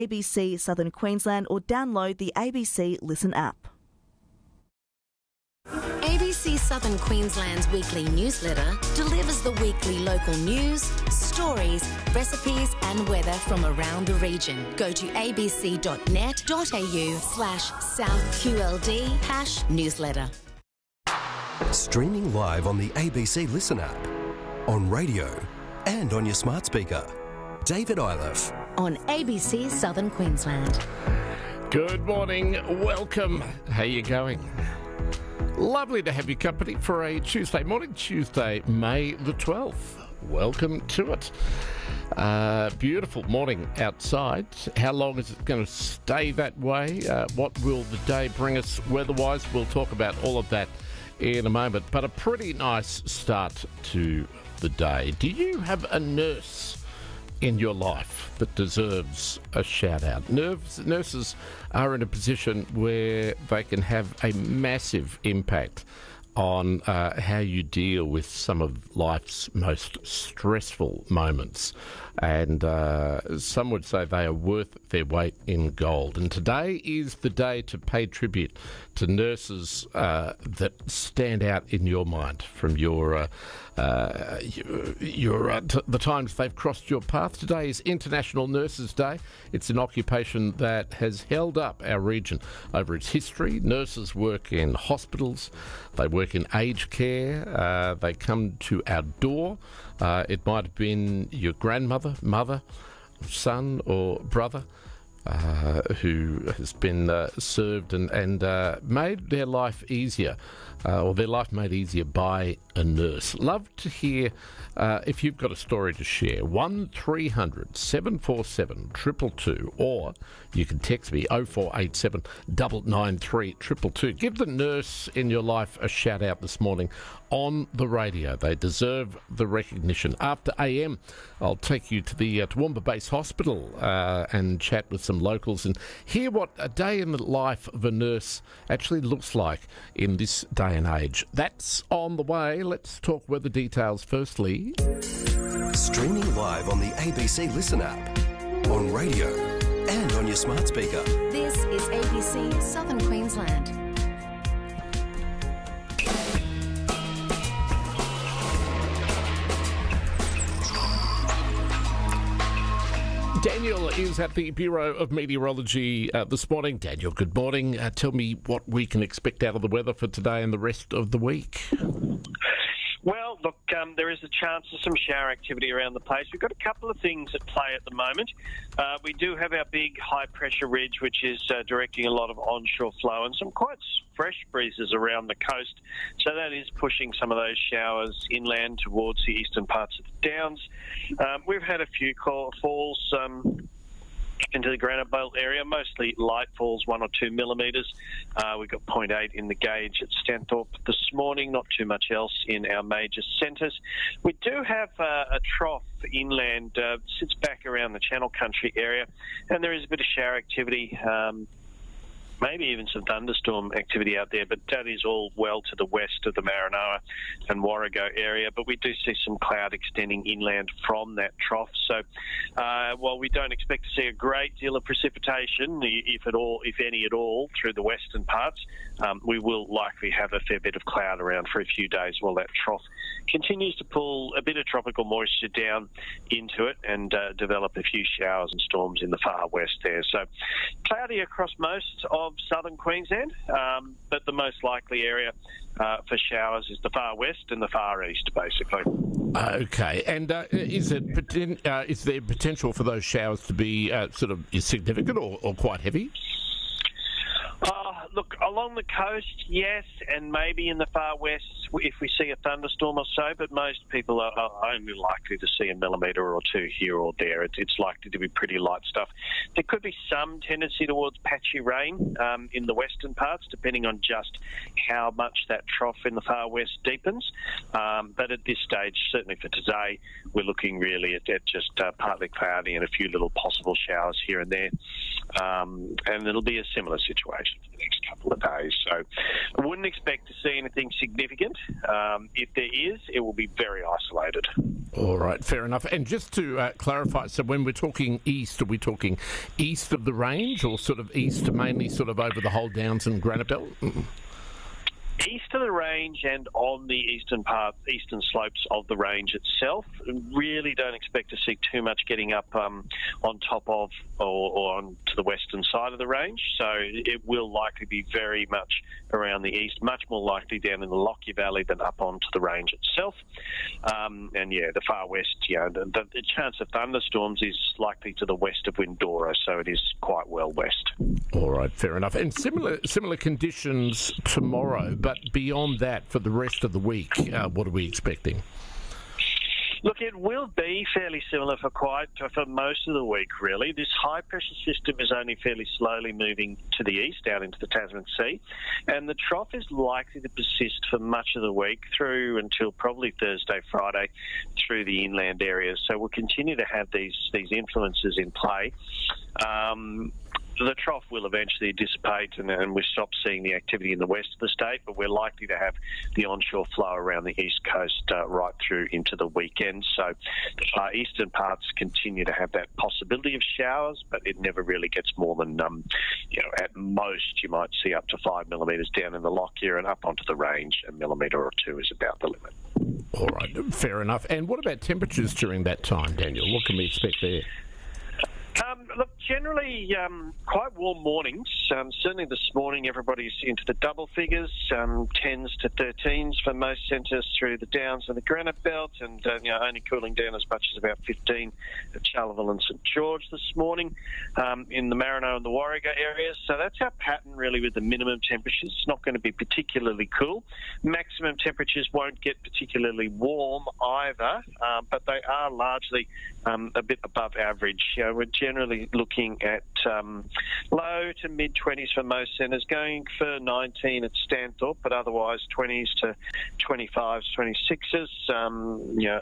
ABC Southern Queensland or download the ABC Listen app. ABC Southern Queensland's weekly newsletter delivers the weekly local news, stories, recipes and weather from around the region. Go to abc.net.au/SouthQLD #newsletter. Streaming live on the ABC Listen app, on radio and on your smart speaker. David Iliff. On ABC Southern Queensland. Good morning, welcome. How you going? Lovely to have your company for a Tuesday morning, Tuesday, May the 12th. Welcome to it. Beautiful morning outside. How long is it going to stay that way? What will the day bring us weather-wise? We'll talk about all of that in a moment. But a pretty nice start to the day. Do you have a nurse in your life that deserves a shout out? Nurses are in a position where they can have a massive impact on how you deal with some of life's most stressful moments. And some would say they are worth their weight in gold. And today is the day to pay tribute to nurses that stand out in your mind from the times they've crossed your path. Today is International Nurses Day. It's an occupation that has held up our region over its history. Nurses work in hospitals, they work in aged care, they come to our door. It might have been your grandmother, mother, son or brother who has been served and made their life easier, or their life made easier by a nurse. Love to hear if you've got a story to share. 1300 747 222, or you can text me 0487 993 222. Give the nurse in your life a shout out this morning on the radio. They deserve the recognition. After AM, I'll take you to the Toowoomba Base Hospital and chat with some locals and hear what a day in the life of a nurse actually looks like in this day and age. That's on the way. Let's talk weather details firstly. Streaming live on the ABC Listen app, on radio and on your smart speaker. This is ABC Southern Queensland. Daniel is at the Bureau of Meteorology this morning. Daniel, good morning. Tell me what we can expect out of the weather for today and the rest of the week. Well, look, there is a chance of some shower activity around the place. We've got a couple of things at play at the moment. We do have our big high-pressure ridge, which is directing a lot of onshore flow and some quite fresh breezes around the coast. So that is pushing some of those showers inland towards the eastern parts of the Downs. We've had a few falls into the Granite Belt area, mostly light falls, 1 or 2 millimetres. We've got 0.8 in the gauge at Stanthorpe this morning, not too much else in our major centres. We do have a trough inland, sits back around the Channel Country area, and there is a bit of shower activity, maybe even some thunderstorm activity out there, but that is all well to the west of the Maranoa and Warrego area. But we do see some cloud extending inland from that trough. So while we don't expect to see a great deal of precipitation, if any at all, through the western parts, we will likely have a fair bit of cloud around for a few days while that trough continues to pull a bit of tropical moisture down into it and develop a few showers and storms in the far west there. So cloudy across most of southern Queensland, but the most likely area for showers is the far west and the far east, basically. Okay, and is there potential for those showers to be sort of significant or quite heavy? Look, along the coast, yes, and maybe in the far west if we see a thunderstorm or so, but most people are only likely to see a millimetre or two here or there. It's likely to be pretty light stuff. There could be some tendency towards patchy rain in the western parts, depending on just how much that trough in the far west deepens. But at this stage, certainly for today, we're looking really at just partly cloudy and a few little possible showers here and there. and it'll be a similar situation for the next couple of days. So I wouldn't expect to see anything significant. If there is, it will be very isolated. All right, fair enough. And just to clarify, so when we're talking east, are we talking east of the range or sort of east, mainly sort of over the whole Downs and Granite Belt? East of the range and on the eastern slopes of the range itself. Really don't expect to see too much getting up on top of or on to the western side of the range. So it will likely be very much around the east, much more likely down in the Lockyer Valley than up onto the range itself. The far west, the chance of thunderstorms is likely to the west of Windora, so it is quite well west. All right, fair enough. And similar conditions tomorrow, but beyond that, for the rest of the week, what are we expecting? Look, it will be fairly similar for most of the week, really. This high-pressure system is only fairly slowly moving to the east, out into the Tasman Sea, and the trough is likely to persist for much of the week through until probably Thursday, Friday, through the inland areas. So we'll continue to have these influences in play. The trough will eventually dissipate and we stop seeing the activity in the west of the state, but we're likely to have the onshore flow around the east coast right through into the weekend. So the far eastern parts continue to have that possibility of showers, but it never really gets more than, at most you might see up to 5 millimetres down in the Lockyer, and up onto the range, 1 millimetre or 2 is about the limit. All right, fair enough. And what about temperatures during that time, Daniel? What can we expect there? Look, generally quite warm mornings. Certainly this morning everybody's into the double figures, 10s to 13s for most centres through the Downs and the Granite Belt, and only cooling down as much as about 15 at Charleville and St George this morning in the Marino and the Warrego areas. So that's our pattern really with the minimum temperatures. It's not going to be particularly cool. Maximum temperatures won't get particularly warm either, but they are largely a bit above average. We're generally looking at low to mid-20s for most centres, going for 19 at Stanthorpe, but otherwise 20s to 25s, 26s,